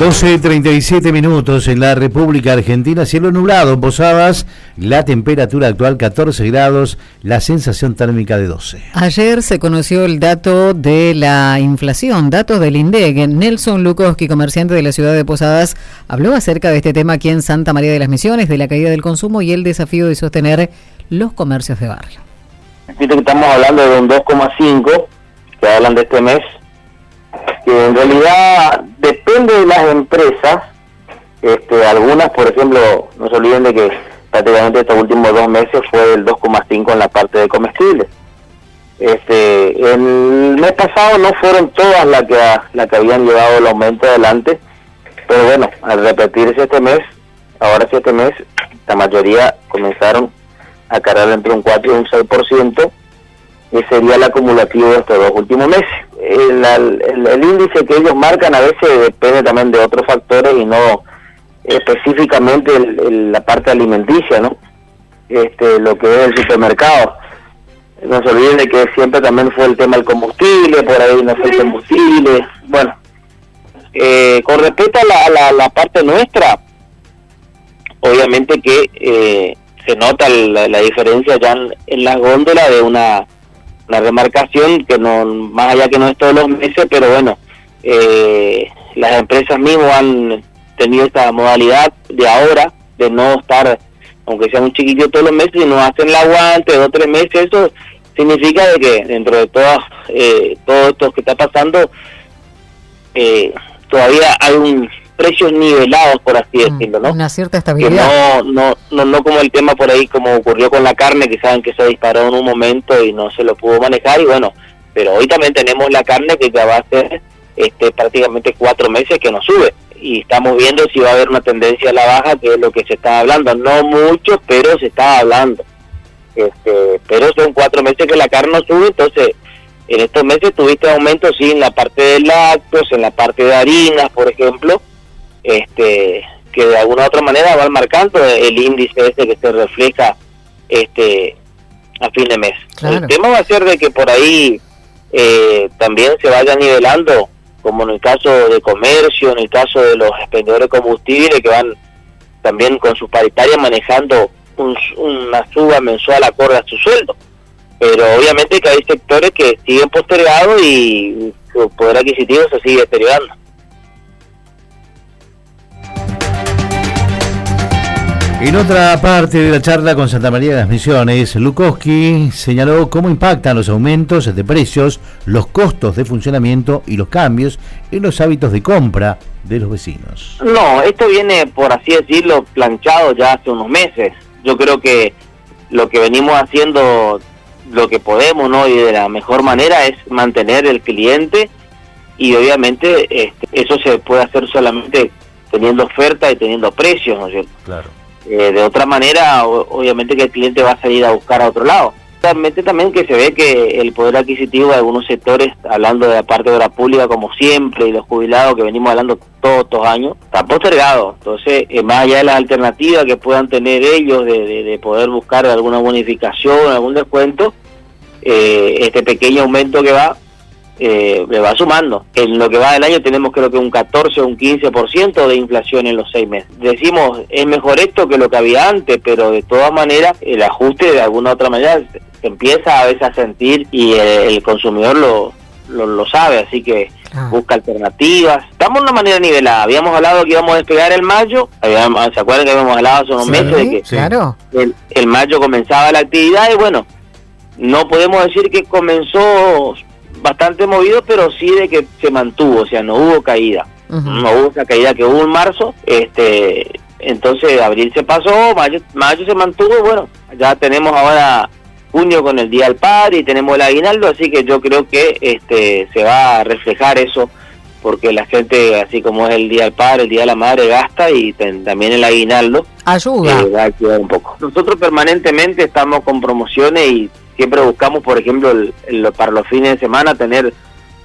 12:37 en la República Argentina, cielo nublado en Posadas, la temperatura actual 14 grados, la sensación térmica de 12. Ayer se conoció el dato de la inflación, datos del INDEC. Nelson Lukoski, comerciante de la ciudad de Posadas, habló acerca de este tema aquí en Santa María de las Misiones, de la caída del consumo y el desafío de sostener los comercios de barrio. Estamos hablando de un 2,5 que hablan de este mes, que en realidad depende de las empresas. Algunas, por ejemplo, no se olviden de que prácticamente estos últimos 2 meses fue el 2,5 en la parte de comestibles. El mes pasado no fueron todas las que habían llevado el aumento adelante, pero bueno, al repetirse este mes, ahora sí este mes, la mayoría comenzaron a cargar entre un 4 y un 6%, que sería el acumulativo de estos 2 últimos meses. El índice que ellos marcan a veces depende también de otros factores y no específicamente la parte alimenticia, ¿no? Lo que es el supermercado. No se olviden de que siempre también fue el tema del combustible, por ahí no fue el combustible. Bueno, con respecto a la parte nuestra, obviamente que se nota la diferencia ya en las góndolas de una remarcación que no, más allá que no es todos los meses, pero bueno, las empresas mismas han tenido esta modalidad de ahora, de no estar, aunque sea un chiquillo todos los meses, y no hacen el aguante 2 o 3 meses. Eso significa de que dentro de todo esto que está pasando, todavía hay precios nivelados, por así decirlo, ¿no? Una cierta estabilidad. Que no como el tema por ahí, como ocurrió con la carne, que saben que se disparó en un momento y no se lo pudo manejar, y bueno, pero hoy también tenemos la carne que ya va a ser prácticamente 4 meses que no sube, y estamos viendo si va a haber una tendencia a la baja, que es lo que se está hablando, no mucho, pero se está hablando, pero son 4 meses que la carne no sube. Entonces en estos meses tuviste aumento, sí, en la parte de lácteos, en la parte de harinas, por ejemplo, que de alguna u otra manera van marcando el índice ese que se refleja a fin de mes. Claro. El tema va a ser de que por ahí también se vaya nivelando, como en el caso de comercio, en el caso de los expendedores de combustible, que van también con sus paritarias manejando una suba mensual acorde a su sueldo. Pero obviamente que hay sectores que siguen postergados y su poder adquisitivo se sigue deteriorando. En otra parte de la charla con Santa María de las Misiones, Lukoski señaló cómo impactan los aumentos de precios, los costos de funcionamiento y los cambios en los hábitos de compra de los vecinos. No, esto viene, por así decirlo, planchado ya hace unos meses. Yo creo que lo que venimos haciendo, lo que podemos, ¿no?, y de la mejor manera, es mantener el cliente, y obviamente eso se puede hacer solamente teniendo oferta y teniendo precios, ¿no es cierto? Claro. De otra manera, obviamente que el cliente va a salir a buscar a otro lado. Realmente también que se ve que el poder adquisitivo de algunos sectores, hablando de la parte de obra pública como siempre, y los jubilados que venimos hablando todos estos años, está postergado. Entonces, más allá de las alternativas que puedan tener ellos de poder buscar alguna bonificación, algún descuento, este pequeño aumento que va, le va sumando. En lo que va del año tenemos creo que un 14 o un 15% de inflación en los 6 meses. Decimos, es mejor esto que lo que había antes, pero de todas maneras el ajuste de alguna otra manera se empieza a veces a sentir, y el consumidor lo sabe, así que busca alternativas. Estamos de una manera nivelada. Habíamos hablado que íbamos a despegar el mayo, ¿se acuerdan que habíamos hablado hace unos meses de que claro, el mayo comenzaba la actividad? Y bueno, no podemos decir que comenzó bastante movido, pero sí de que se mantuvo, o sea, no hubo caída. No hubo esa caída que hubo en marzo. Entonces abril se pasó, mayo se mantuvo. Bueno, ya tenemos ahora junio con el Día del Padre y tenemos el aguinaldo, así que yo creo que se va a reflejar eso, porque la gente, así como es el Día del Padre, el Día de la Madre, gasta, y también el aguinaldo ayuda, va a ayudar un poco. Nosotros permanentemente estamos con promociones y siempre buscamos, por ejemplo, para los fines de semana tener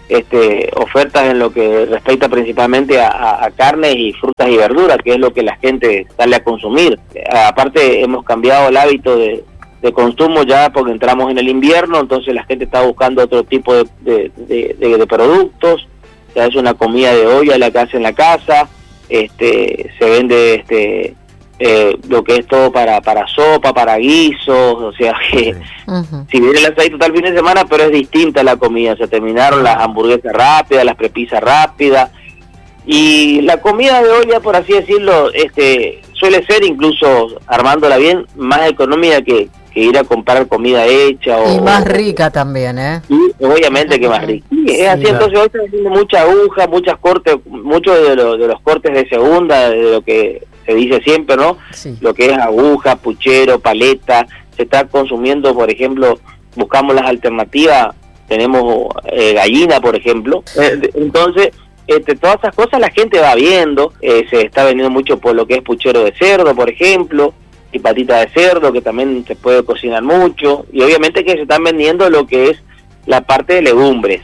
ofertas en lo que respecta principalmente a carnes y frutas y verduras, que es lo que la gente sale a consumir. Aparte, hemos cambiado el hábito de consumo ya, porque entramos en el invierno, entonces la gente está buscando otro tipo de productos. Ya es una comida de olla la que hace en la casa, se vende lo que es todo para sopa, para guisos, o sea que si viene el asadito tal fin de semana, pero es distinta la comida, se terminaron las hamburguesas rápidas, las prepisas rápidas, y la comida de olla, por así decirlo, suele ser, incluso armándola bien, más económica que ir a comprar comida hecha. Y más rica también, ¿eh? Y obviamente que más rica. Sí, es así, entonces hoy está haciendo mucha aguja, muchos de los cortes de segunda, de lo que se dice siempre, ¿no? Sí. Lo que es aguja, puchero, paleta, se está consumiendo, por ejemplo, buscamos las alternativas, tenemos gallina, por ejemplo, entonces todas esas cosas la gente va viendo, se está vendiendo mucho por lo que es puchero de cerdo, por ejemplo, y patita de cerdo, que también se puede cocinar mucho, y obviamente que se están vendiendo lo que es la parte de legumbres.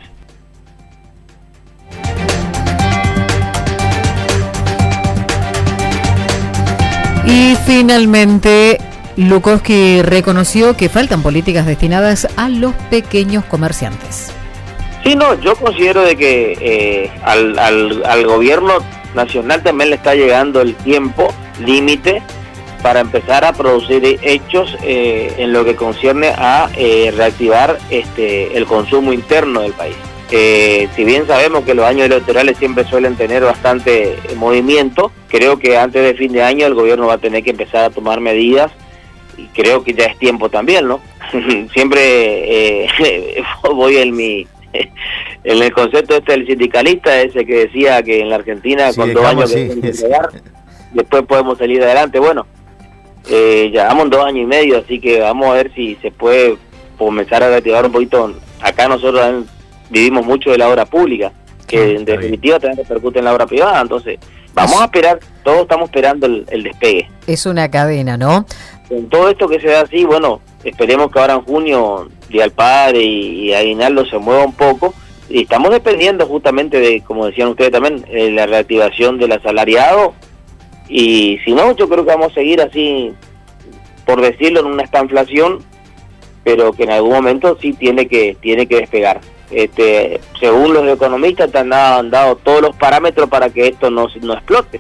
Y finalmente, Lukowski reconoció que faltan políticas destinadas a los pequeños comerciantes. Sí, no, yo considero de que al gobierno nacional también le está llegando el tiempo límite para empezar a producir hechos en lo que concierne a reactivar el consumo interno del país. Si bien sabemos que los años electorales siempre suelen tener bastante movimiento, creo que antes de fin de año el gobierno va a tener que empezar a tomar medidas, y creo que ya es tiempo también, ¿no? Siempre voy en el concepto del sindicalista, ese que decía que en la Argentina con 2 años después podemos salir adelante. Bueno, ya vamos 2 años y medio, así que vamos a ver si se puede comenzar a reactivar un poquito. Acá nosotros vivimos mucho de la obra pública, que en definitiva también repercute en la obra privada, entonces vamos a esperar, todos estamos esperando el despegue. Es una cadena, ¿no? Con todo esto que se da así, bueno, esperemos que ahora en junio Día del Padre y Aguinaldo se mueva un poco, y estamos dependiendo justamente de, como decían ustedes también, la reactivación del asalariado, y si no, yo creo que vamos a seguir así, por decirlo, en una estanflación, pero que en algún momento sí tiene que despegar. Según los economistas han dado todos los parámetros para que esto no explote,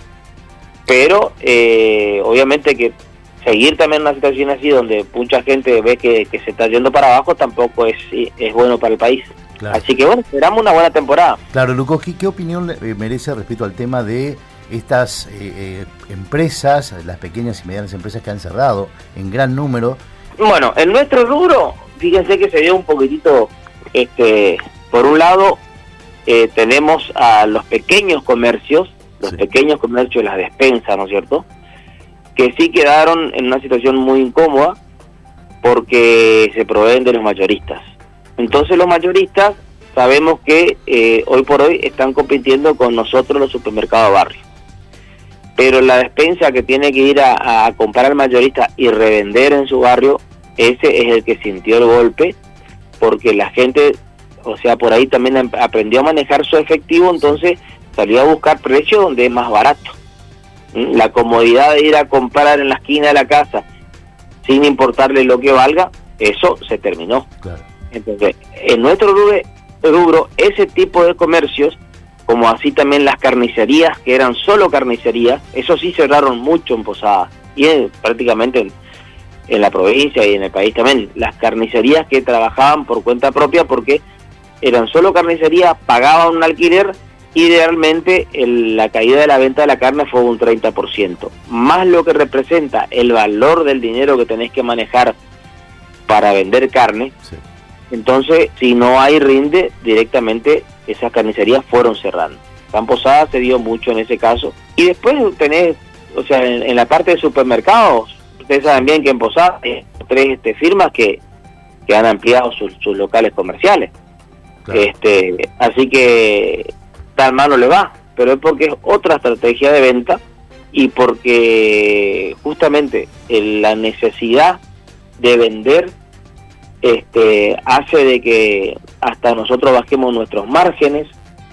pero obviamente que seguir también una situación así donde mucha gente ve que se está yendo para abajo tampoco es bueno para el país. Claro. Así que bueno, esperamos una buena temporada. Claro, Lukowski, ¿qué opinión merece respecto al tema de estas empresas, las pequeñas y medianas empresas que han cerrado en gran número? Bueno, en nuestro rubro, fíjense que se dio un poquitito, por un lado, tenemos a los pequeños comercios, las despensas, ¿no es cierto?, que sí quedaron en una situación muy incómoda porque se proveen de los mayoristas. Entonces los mayoristas sabemos que hoy por hoy están compitiendo con nosotros los supermercados de barrio, pero la despensa que tiene que ir a comprar al mayorista y revender en su barrio, ese es el que sintió el golpe, porque la gente, o sea, por ahí también aprendió a manejar su efectivo, entonces salió a buscar precios donde es más barato. La comodidad de ir a comprar en la esquina de la casa sin importarle lo que valga, eso se terminó. Claro. Entonces, en nuestro rubro, ese tipo de comercios, como así también las carnicerías, que eran solo carnicerías, eso sí cerraron mucho en Posadas y prácticamente en la provincia y en el país también. Las carnicerías que trabajaban por cuenta propia porque eran solo carnicerías, pagaban un alquiler, y realmente la caída de la venta de la carne fue un 30%, más lo que representa el valor del dinero que tenés que manejar para vender carne. Sí. Entonces, si no hay rinde, directamente esas carnicerías fueron cerrando. En Posadas se dio mucho en ese caso. Y después tenés, o sea, en la parte de supermercados, ustedes saben bien que en Posadas hay 3 firmas que han ampliado sus locales comerciales. Claro. Así que tan mal no le va, pero es porque es otra estrategia de venta y porque justamente la necesidad de vender hace de que hasta nosotros bajemos nuestros márgenes.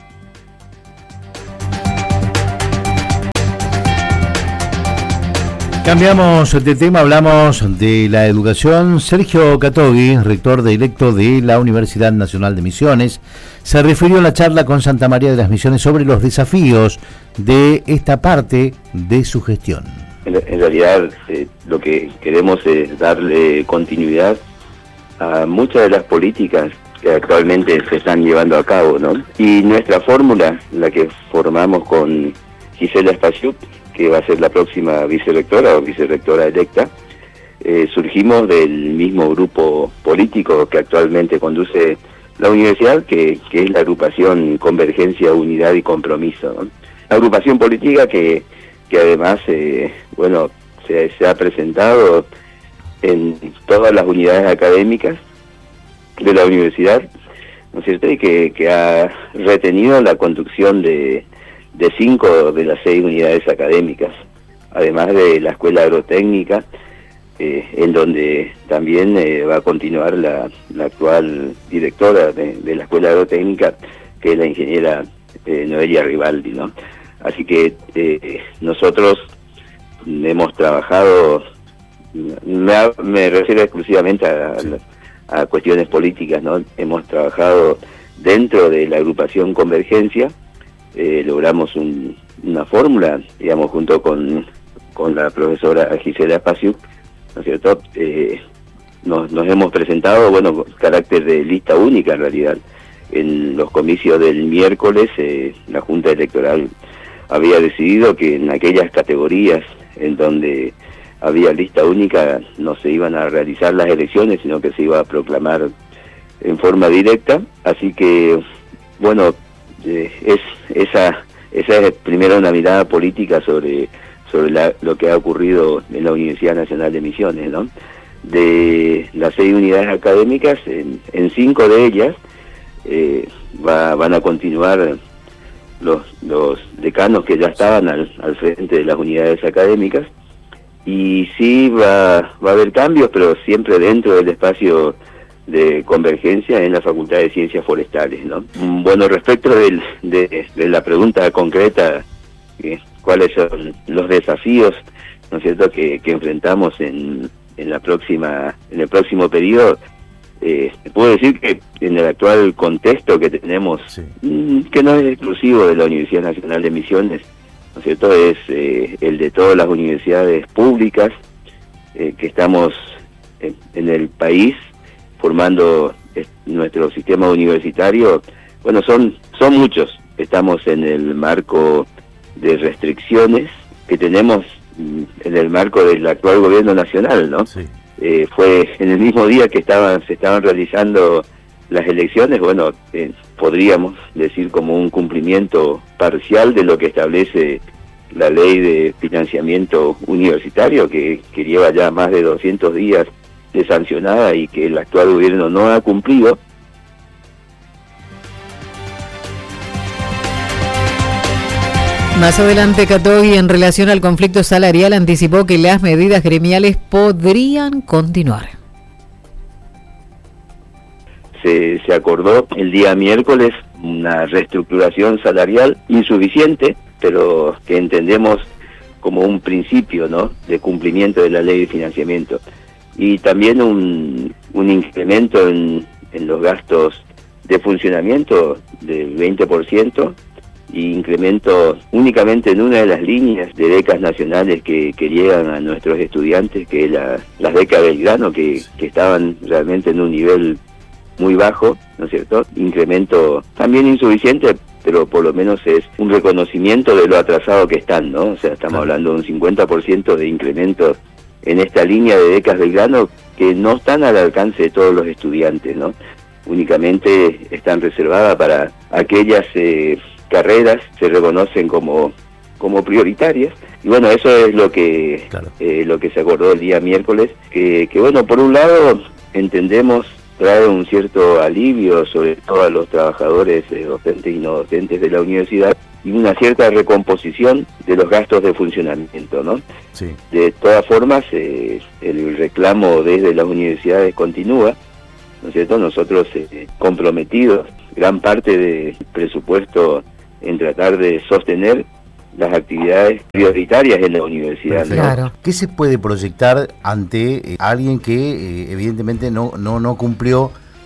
Cambiamos de tema, hablamos de la educación. Sergio Catogui, rector electo de la Universidad Nacional de Misiones, se refirió en la charla con Santa María de las Misiones sobre los desafíos de esta parte de su gestión. En realidad, lo que queremos es darle continuidad a muchas de las políticas que actualmente se están llevando a cabo, ¿no? Y nuestra fórmula, la que formamos con Gisela Spasiuk, que va a ser la próxima vicerrectora o vicerrectora electa, surgimos del mismo grupo político que actualmente conduce la universidad, que es la agrupación Convergencia, Unidad y Compromiso, ¿no? La agrupación política que además, se ha presentado en todas las unidades académicas de la universidad, ¿no es cierto? Y que ha retenido la conducción de 5 de las 6 unidades académicas, además de la Escuela Agrotécnica, en donde también va a continuar la actual directora de la Escuela Agrotécnica, que es la ingeniera Noelia Rivaldi, ¿no? Así que nosotros hemos trabajado, me refiero exclusivamente a cuestiones políticas, ¿no? Hemos trabajado dentro de la agrupación Convergencia, logramos una fórmula, digamos, junto con la profesora Gisela Spasiuk, ¿no es cierto? Nos hemos presentado, con carácter de lista única en realidad. En los comicios del miércoles, la Junta Electoral había decidido que en aquellas categorías en donde había lista única no se iban a realizar las elecciones, sino que se iba a proclamar en forma directa. Así que, esa es primero una mirada política sobre lo que ha ocurrido en la Universidad Nacional de Misiones, ¿no? De las 6 unidades académicas, en 5 de ellas van a continuar los decanos que ya estaban al frente de las unidades académicas, y sí va a haber cambios, pero siempre dentro del espacio de convergencia en la Facultad de Ciencias Forestales, ¿no? Bueno, respecto de la pregunta concreta, cuáles son los desafíos, ¿no es cierto?, que enfrentamos en el próximo periodo, puedo decir que en el actual contexto que tenemos, sí, que no es exclusivo de la Universidad Nacional de Misiones, ¿no es cierto?, es el de todas las universidades públicas que estamos en el país formando nuestro sistema universitario. Son muchos. Estamos en el marco de restricciones que tenemos en el marco del actual gobierno nacional, ¿no? Sí. Fue en el mismo día que se estaban realizando las elecciones, podríamos decir como un cumplimiento parcial de lo que establece la ley de financiamiento universitario, que lleva ya más de 200 días de sancionada y que el actual gobierno no ha cumplido. Más adelante, Katovy, en relación al conflicto salarial, anticipó que las medidas gremiales podrían continuar. Se acordó el día miércoles una reestructuración salarial insuficiente, pero que entendemos como un principio, ¿no?, de cumplimiento de la ley de financiamiento. Y también un incremento en los gastos de funcionamiento del 20%, y incremento únicamente en una de las líneas de becas nacionales que llegan a nuestros estudiantes, que es las becas Belgrano, que estaban realmente en un nivel muy bajo, ¿no es cierto? Incremento también insuficiente, pero por lo menos es un reconocimiento de lo atrasado que están, ¿no? O sea, estamos hablando de un 50% de incremento en esta línea de becas Belgrano, que no están al alcance de todos los estudiantes, ¿no? Únicamente están reservadas para aquellas carreras se reconocen como prioritarias, y eso es lo que se acordó el día miércoles, que por un lado entendemos trae un cierto alivio sobre todo a los trabajadores docentes y no docentes de la universidad, y una cierta recomposición de los gastos de funcionamiento, ¿no? Sí. De todas formas, el reclamo desde las universidades continúa, ¿no es cierto? Nosotros comprometidos gran parte del presupuesto en tratar de sostener las actividades prioritarias en la universidad, ¿no? Claro. ¿Qué se puede proyectar ante alguien que evidentemente no cumplió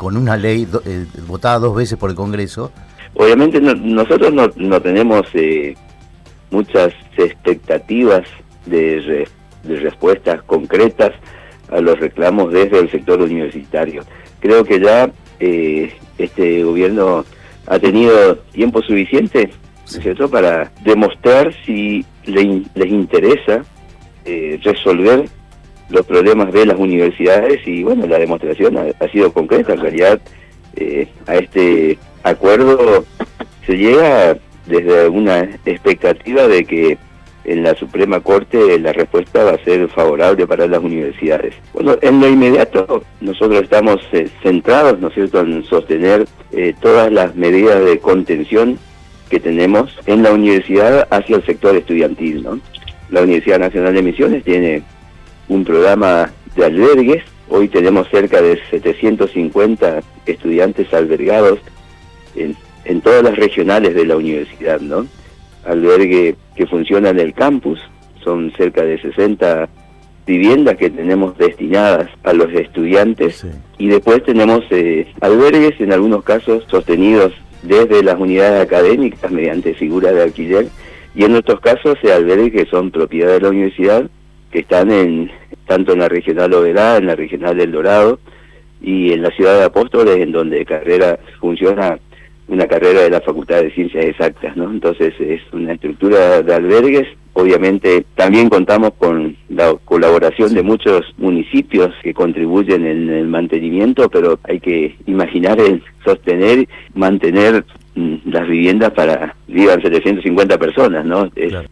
con una ley votada 2 veces por el Congreso. Obviamente nosotros no tenemos muchas expectativas de respuestas concretas a los reclamos desde el sector universitario. Creo que ya este gobierno ha tenido tiempo suficiente, ¿no es cierto?, para demostrar si les interesa resolver los problemas de las universidades, y bueno, la demostración ha sido concreta. En realidad, a este acuerdo se llega desde una expectativa de que en la Suprema Corte la respuesta va a ser favorable para las universidades. Bueno, en lo inmediato nosotros estamos centrados, ¿no es cierto?, en sostener todas las medidas de contención que tenemos en la universidad hacia el sector estudiantil, ¿no? La Universidad Nacional de Misiones tiene un programa de albergues. Hoy tenemos cerca de 750 estudiantes albergados en todas las regionales de la universidad, ¿no? Albergue que funciona en el campus, son cerca de 60 viviendas que tenemos destinadas a los estudiantes, sí. Y después tenemos albergues, en algunos casos sostenidos desde las unidades académicas mediante figuras de alquiler, y en otros casos albergues que son propiedad de la universidad, que están tanto en la regional Oberá, en la regional El Dorado y en la ciudad de Apóstoles, en donde funciona una carrera de la Facultad de Ciencias Exactas, ¿no? Entonces es una estructura de albergues. Obviamente también contamos con la colaboración de muchos municipios que contribuyen en el mantenimiento, pero hay que imaginar el sostener, mantener las viviendas para vivan 750 personas, ¿no? Claro.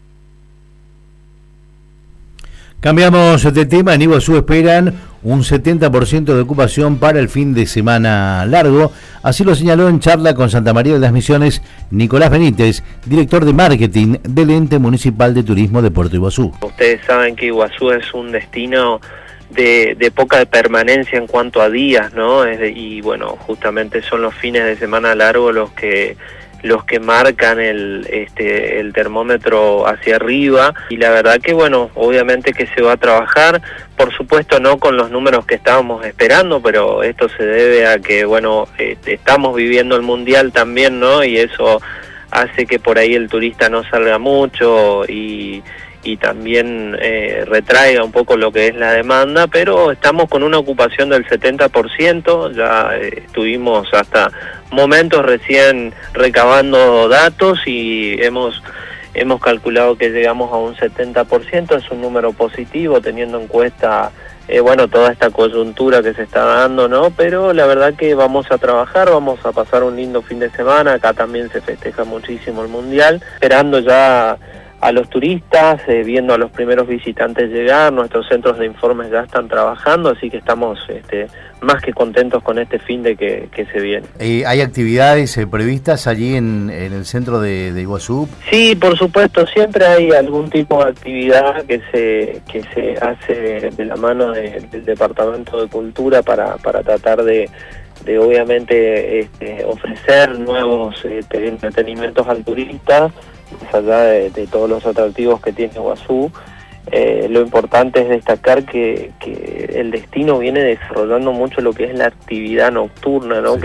Cambiamos de tema. En Iguazú esperan un 70% de ocupación para el fin de semana largo. Así lo señaló en charla con Santa María de las Misiones Nicolás Benítez, director de marketing del Ente Municipal de Turismo de Puerto Iguazú. Ustedes saben que Iguazú es un destino de poca permanencia en cuanto a días, ¿no? Y bueno, justamente son los fines de semana largo los que marcan el termómetro hacia arriba, y la verdad que bueno, obviamente que se va a trabajar, por supuesto no con los números que estábamos esperando, pero esto se debe a que bueno, estamos viviendo el mundial también, ¿no? Y eso hace que por ahí el turista no salga mucho y también retraiga un poco lo que es la demanda, pero estamos con una ocupación del 70%, ya estuvimos hasta momentos recién recabando datos y hemos calculado que llegamos a un 70%, es un número positivo teniendo en cuenta bueno, toda esta coyuntura que se está dando, ¿no? Pero la verdad que vamos a trabajar, vamos a pasar un lindo fin de semana, acá también se festeja muchísimo el Mundial, esperando ya a los turistas, viendo a los primeros visitantes llegar. Nuestros centros de informes ya están trabajando, así que estamos más que contentos con este fin de que se viene. ¿Hay actividades previstas allí en el centro de Iguazú? Sí, por supuesto, siempre hay algún tipo de actividad que se hace de la mano del Departamento de Cultura para tratar de obviamente ofrecer nuevos entretenimientos al turista, más allá de todos los atractivos que tiene Iguazú. Lo importante es destacar que el destino viene desarrollando mucho lo que es la actividad nocturna, ¿no? Sí.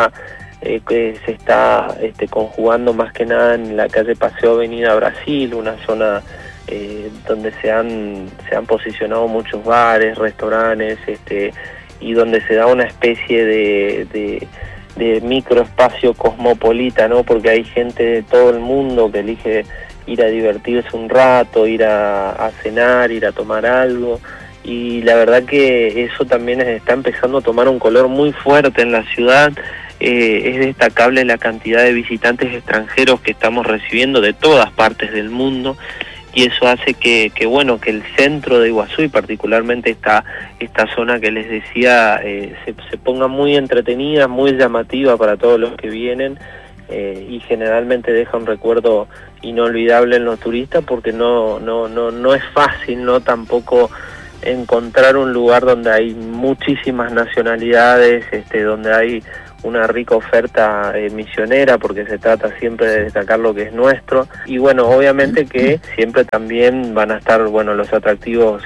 que se está conjugando más que nada en la calle Paseo Avenida Brasil, una zona donde se han posicionado muchos bares, restaurantes, y donde se da una especie de microespacio cosmopolita, ¿no? Porque hay gente de todo el mundo que elige ir a divertirse un rato, ir a cenar, ir a tomar algo, y la verdad que eso también está empezando a tomar un color muy fuerte en la ciudad. Es destacable la cantidad de visitantes extranjeros que estamos recibiendo de todas partes del mundo, y eso hace que el centro de Iguazú, y particularmente esta zona que les decía, se ponga muy entretenida, muy llamativa para todos los que vienen, y generalmente deja un recuerdo inolvidable en los turistas, porque no es fácil, ¿no? Tampoco encontrar un lugar donde hay muchísimas nacionalidades, donde hay una rica oferta misionera, porque se trata siempre de destacar lo que es nuestro, y bueno, obviamente que siempre también van a estar, bueno, los atractivos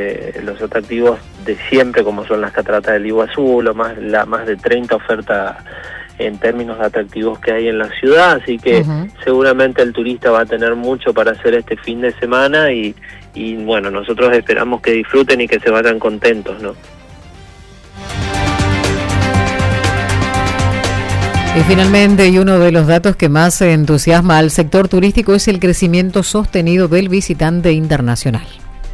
de siempre, como son las cataratas del Iguazú, más de 30 ofertas en términos de atractivos que hay en la ciudad, así que seguramente el turista va a tener mucho para hacer este fin de semana y bueno, nosotros esperamos que disfruten y que se vayan contentos, ¿no? Y finalmente, y uno de los datos que más entusiasma al sector turístico es el crecimiento sostenido del visitante internacional.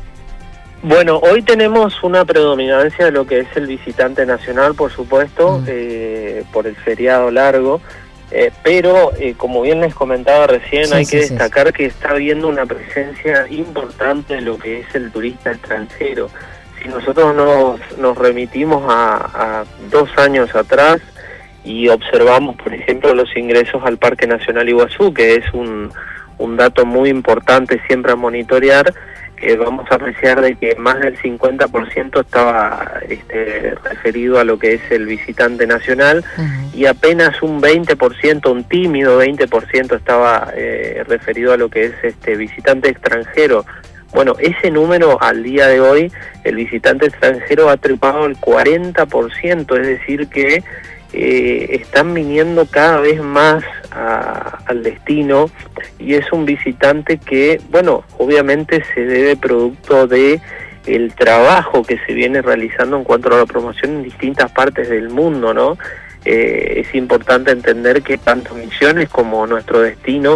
Bueno, hoy tenemos una predominancia de lo que es el visitante nacional, por supuesto, por el feriado largo, pero como bien les comentaba recién, hay que destacar que está habiendo una presencia importante de lo que es el turista extranjero. Si nosotros nos remitimos a 2 años atrás y observamos, por ejemplo, los ingresos al Parque Nacional Iguazú, que es un dato muy importante siempre a monitorear, vamos a apreciar de que más del 50% estaba referido a lo que es el visitante nacional, y apenas un 20%, un tímido 20% estaba referido a lo que es visitante extranjero. Bueno, ese número al día de hoy, el visitante extranjero ha trepado el 40%, es decir que están viniendo cada vez más al destino, y es un visitante que, bueno, obviamente se debe producto de el trabajo que se viene realizando en cuanto a la promoción en distintas partes del mundo, ¿no? Es importante entender que tanto Misiones como nuestro destino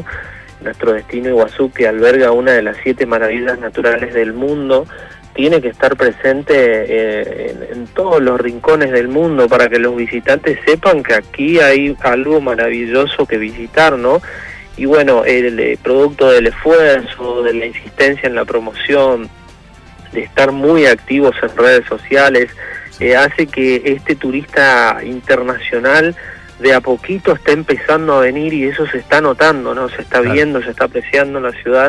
Iguazú, que alberga una de las 7 maravillas naturales del mundo, tiene que estar presente en todos los rincones del mundo para que los visitantes sepan que aquí hay algo maravilloso que visitar, ¿no? Y bueno, el producto del esfuerzo, de la insistencia en la promoción, de estar muy activos en redes sociales, hace que este turista internacional de a poquito está empezando a venir, y eso se está notando, ¿no? Se está viendo, se está apreciando en la ciudad.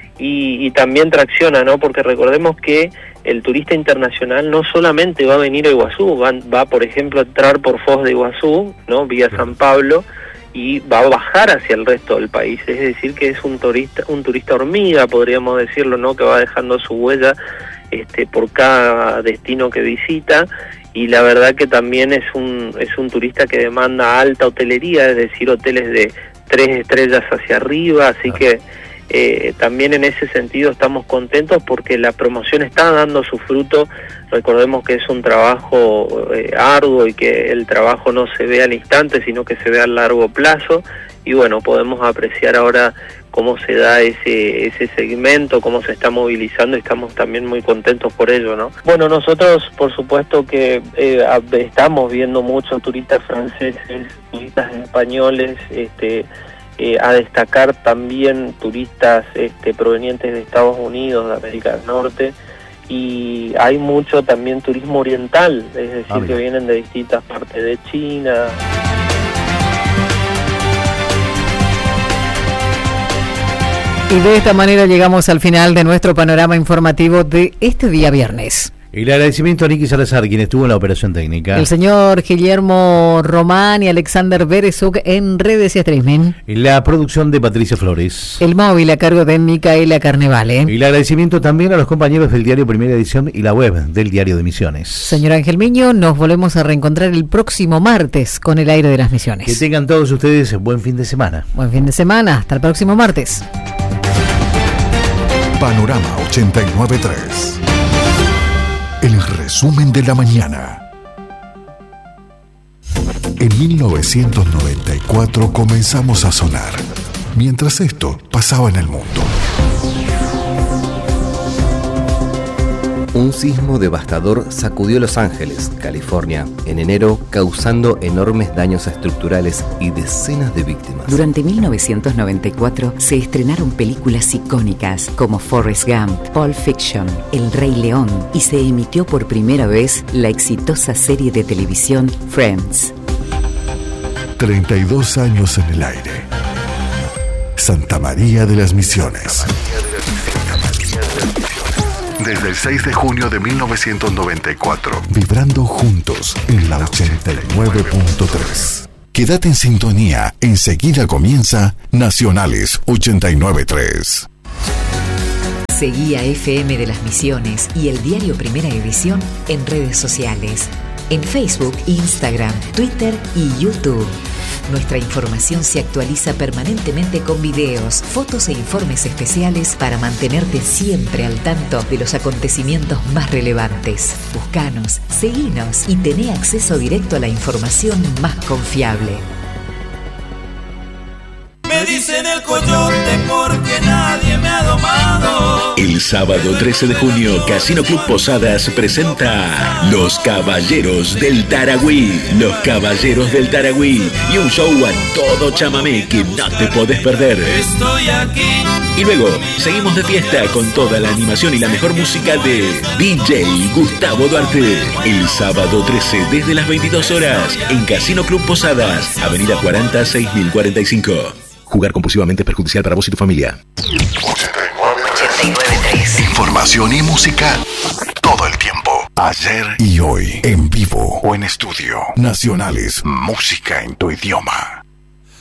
Y también tracciona, ¿no? Porque recordemos que el turista internacional no solamente va a venir a Iguazú, va por ejemplo a entrar por Foz de Iguazú, ¿no? Vía San Pablo, y va a bajar hacia el resto del país. Es decir que es un turista hormiga, podríamos decirlo, ¿no? Que va dejando su huella por cada destino que visita, y la verdad que también es un turista que demanda alta hotelería, es decir, hoteles de 3 estrellas hacia arriba, así que también en ese sentido estamos contentos porque la promoción está dando su fruto. Recordemos que es un trabajo arduo, y que el trabajo no se ve al instante, sino que se ve a largo plazo, y bueno, podemos apreciar ahora cómo se da ese segmento, cómo se está movilizando, y estamos también muy contentos por ello, ¿no? Bueno, nosotros por supuesto que estamos viendo muchos turistas franceses, turistas españoles, a destacar también turistas provenientes de Estados Unidos, de América del Norte, y hay mucho también turismo oriental, es decir, que vienen de distintas partes de China. Y de esta manera llegamos al final de nuestro panorama informativo de este día viernes. El agradecimiento a Nicky Salazar, quien estuvo en la operación técnica. El señor Guillermo Román y Alexander Berezuk en redes y streaming. Y la producción de Patricia Flores. El móvil a cargo de Micaela Carnevale. Y el agradecimiento también a los compañeros del diario Primera Edición y la web del Diario de Misiones. Señor Ángel Miño, nos volvemos a reencontrar el próximo martes con el aire de las Misiones. Que tengan todos ustedes buen fin de semana. Buen fin de semana, hasta el próximo martes. Panorama 89.3. El resumen de la mañana. En 1994 comenzamos a sonar, mientras esto pasaba en el mundo. Un sismo devastador sacudió Los Ángeles, California, en enero, causando enormes daños estructurales y decenas de víctimas. Durante 1994 se estrenaron películas icónicas como Forrest Gump, Pulp Fiction, El Rey León, y se emitió por primera vez la exitosa serie de televisión Friends. 32 años en el aire. Santa María de las Misiones. Desde el 6 de junio de 1994. Vibrando juntos en la 89.3. Quédate en sintonía. Enseguida comienza Nacionales 89.3. Seguí a FM de las Misiones y el diario Primera Edición en redes sociales. En Facebook, Instagram, Twitter y YouTube. Nuestra información se actualiza permanentemente con videos, fotos e informes especiales para mantenerte siempre al tanto de los acontecimientos más relevantes. Búscanos, seguinos y tené acceso directo a la información más confiable. Me dicen el coyote porque nadie me ha domado. El sábado 13 de junio, Casino Club Posadas presenta Los Caballeros del Taragüí. Los Caballeros del Taragüí. Y un show a todo chamamé que no te podés perder. Estoy aquí. Y luego, seguimos de fiesta con toda la animación y la mejor música de DJ Gustavo Duarte. El sábado 13 desde las 22 horas en Casino Club Posadas, Avenida 40 6045. Jugar compulsivamente es perjudicial para vos y tu familia. 89.3. Información y música todo el tiempo. Ayer y hoy. En vivo o en estudio. Nacionales. Música en tu idioma.